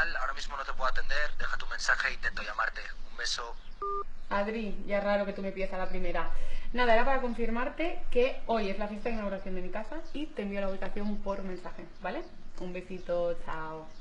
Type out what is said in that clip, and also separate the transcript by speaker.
Speaker 1: mal, ahora mismo no te puedo atender, deja tu mensaje e intento llamarte. Un beso.
Speaker 2: Adri, ya es raro que tú me pidas a la primera. Nada, era para confirmarte que hoy es la fiesta de inauguración de mi casa y te envío la ubicación por mensaje, ¿vale? Un besito, chao.